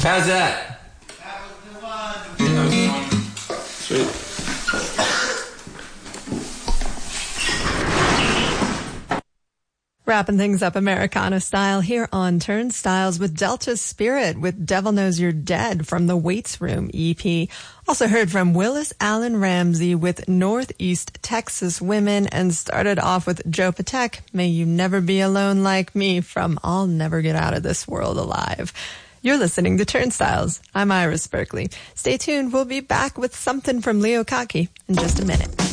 How's that? That was the one. Sweet. Wrapping things up Americana style here on Turnstiles with Delta Spirit with Devil Knows You're Dead from the Waits Room EP. Also heard from Willis Allen Ramsey with Northeast Texas Women, and started off with Joe Patek, May You Never Be Alone Like Me from I'll Never Get Out of This World Alive. You're listening to Turnstiles. I'm Iris Berkeley. Stay tuned. We'll be back with something from Leo Kaki in just a minute.